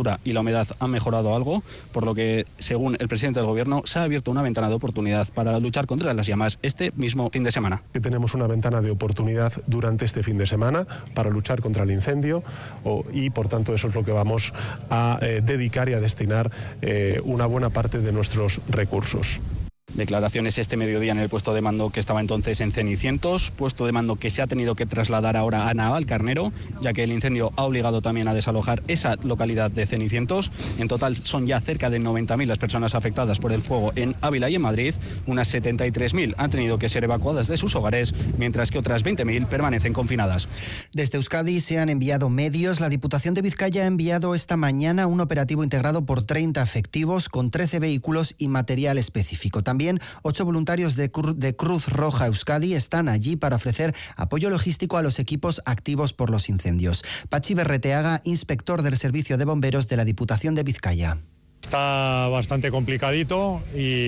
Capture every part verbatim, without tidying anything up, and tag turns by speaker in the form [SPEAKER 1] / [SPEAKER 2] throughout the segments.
[SPEAKER 1] temperatura y la humedad han mejorado algo, por lo que, según el presidente del Gobierno, se ha abierto una ventana de oportunidad para luchar contra las llamas este mismo fin de semana.
[SPEAKER 2] Tenemos una ventana de oportunidad durante este fin de semana para luchar contra el incendio o, y, por tanto, eso es lo que vamos a eh, dedicar y a destinar eh, una buena parte de nuestros recursos.
[SPEAKER 1] Declaraciones este mediodía en el puesto de mando que estaba entonces en Cenicientos, puesto de mando que se ha tenido que trasladar ahora a Navalcarnero, ya que el incendio ha obligado también a desalojar esa localidad de Cenicientos. En total son ya cerca de noventa mil las personas afectadas por el fuego en Ávila y en Madrid. Unas setenta y tres mil han tenido que ser evacuadas de sus hogares, mientras que otras veinte mil permanecen confinadas.
[SPEAKER 3] Desde Euskadi se han enviado medios. La Diputación de Vizcaya ha enviado esta mañana un operativo integrado por treinta efectivos con trece vehículos y material específico. También También ocho voluntarios de, Cru- de Cruz Roja Euskadi están allí para ofrecer apoyo logístico a los equipos activos por los incendios. Pachi Berreteaga, inspector del Servicio de Bomberos de la Diputación de Vizcaya.
[SPEAKER 4] Está bastante complicadito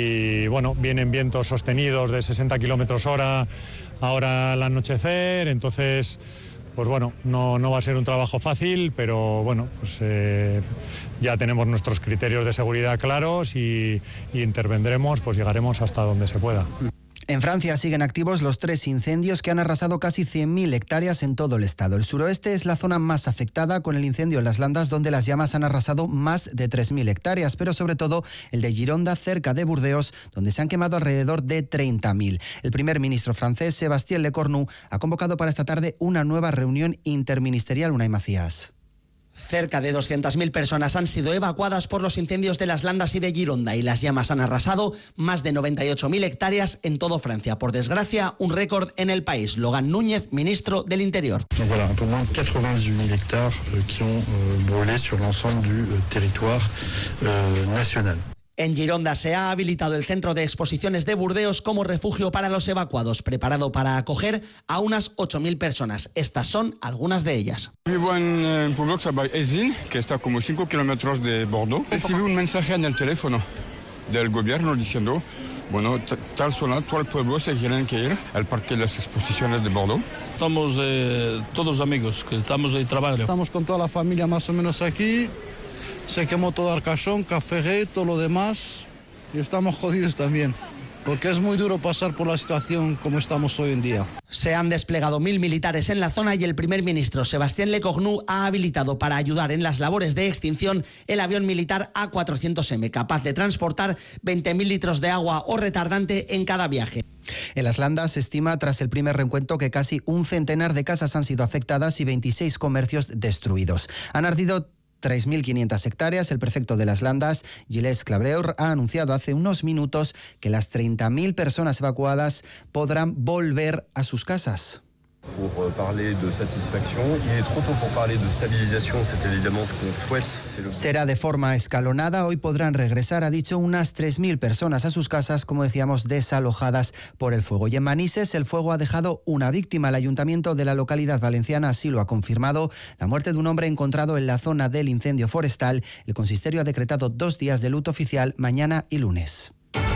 [SPEAKER 4] y bueno, vienen vientos sostenidos de sesenta kilómetros hora ahora al anochecer, entonces pues bueno, no, no va a ser un trabajo fácil, pero bueno, pues eh, ya tenemos nuestros criterios de seguridad claros y, y intervendremos, pues llegaremos hasta donde se pueda.
[SPEAKER 3] En Francia siguen activos los tres incendios que han arrasado casi cien mil hectáreas en todo el estado. El suroeste es la zona más afectada, con el incendio en las Landas, donde las llamas han arrasado más de tres mil hectáreas, pero sobre todo el de Gironda, cerca de Burdeos, donde se han quemado alrededor de treinta mil. El primer ministro francés, Sébastien Lecornu, ha convocado para esta tarde una nueva reunión interministerial. Unai Macías.
[SPEAKER 5] Cerca de doscientas mil personas han sido evacuadas por los incendios de las Landas y de Gironda y las llamas han arrasado más de noventa y ocho mil hectáreas en todo Francia. Por desgracia, un récord en el país. Logan Núñez, ministro del Interior.
[SPEAKER 6] Donc voilà, un peu moins de quatre-vingt-dix-huit mille hectares euh, qui ont euh, brûlé sur l'ensemble du euh, territoire euh, national.
[SPEAKER 5] En Gironda se ha habilitado el centro de exposiciones de Burdeos como refugio para los evacuados, preparado para acoger a unas ocho mil personas. Estas son algunas de ellas.
[SPEAKER 7] Vivo en un pueblo que se llama Ézin, que está como cinco kilómetros de Bordeaux. Recibí un mensaje en el teléfono del gobierno diciendo, bueno, tal zona, todo el pueblo se quieren que ir al parque de las exposiciones de Bordeaux.
[SPEAKER 8] Estamos eh, todos amigos, que estamos de trabajo.
[SPEAKER 9] Estamos con toda la familia más o menos aquí. Se quemó todo Arcachón, Café, todo lo demás, y estamos jodidos también, porque es muy duro pasar por la situación como estamos hoy en día.
[SPEAKER 5] Se han desplegado mil militares en la zona y el primer ministro Sébastien Lecornu ha habilitado para ayudar en las labores de extinción el avión militar A cuatrocientos eme, capaz de transportar veinte mil litros de agua o retardante en cada viaje.
[SPEAKER 3] En las Landas se estima, tras el primer recuento, que casi un centenar de casas han sido afectadas y veintiséis comercios destruidos. Han ardido tres mil quinientas hectáreas. El prefecto de las Landas, Gilles Clabreur, ha anunciado hace unos minutos que las treinta mil personas evacuadas podrán volver a sus casas.
[SPEAKER 10] Pour parler de satisfaction, il est trop tôt pour parler de stabilisation, c'est évidemment ce qu'on souhaite. Le...
[SPEAKER 3] Será de forma escalonada. Hoy podrán regresar, ha dicho, unas tres mil personas a sus casas, como decíamos, desalojadas por el fuego. Y en Manises el fuego ha dejado una víctima. El ayuntamiento de la localidad valenciana así lo ha confirmado. La muerte de un hombre encontrado en la zona del incendio forestal. El consistorio ha decretado dos días de luto oficial, mañana y lunes.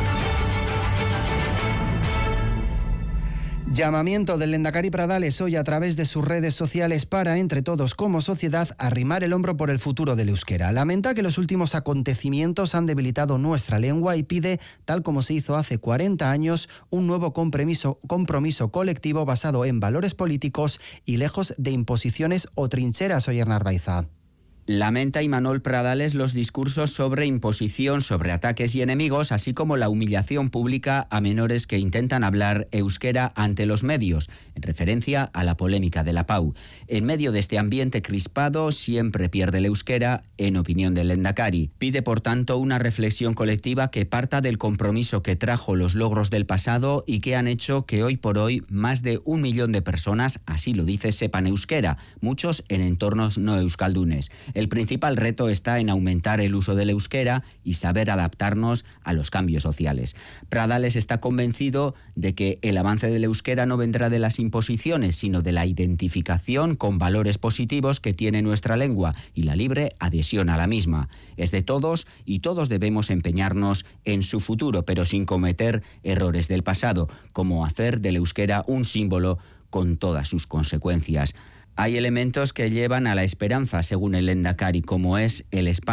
[SPEAKER 3] Llamamiento del Lehendakari Pradales hoy a través de sus redes sociales para, entre todos como sociedad, arrimar el hombro por el futuro del euskera. Lamenta que los últimos acontecimientos han debilitado nuestra lengua y pide, tal como se hizo hace cuarenta años, un nuevo compromiso, compromiso colectivo basado en valores políticos y lejos de imposiciones o trincheras. Oyer Narvaiza.
[SPEAKER 11] Lamenta Imanol Pradales los discursos sobre imposición, sobre ataques y enemigos, así como la humillación pública a menores que intentan hablar euskera ante los medios, en referencia a la polémica de la Pau. En medio de este ambiente crispado, siempre pierde el euskera, en opinión del Lehendakari. Pide, por tanto, una reflexión colectiva que parta del compromiso que trajo los logros del pasado y que han hecho que hoy por hoy más de un millón de personas, así lo dice, sepan euskera, muchos en entornos no euskaldunes. El principal reto está en aumentar el uso del euskera y saber adaptarnos a los cambios sociales. Pradales está convencido de que el avance del euskera no vendrá de las imposiciones, sino de la identificación con valores positivos que tiene nuestra lengua y la libre adhesión a la misma. Es de todos y todos debemos empeñarnos en su futuro, pero sin cometer errores del pasado, como hacer del euskera un símbolo con todas sus consecuencias. Hay elementos que llevan a la esperanza, según el Lehendakari, como es el espacio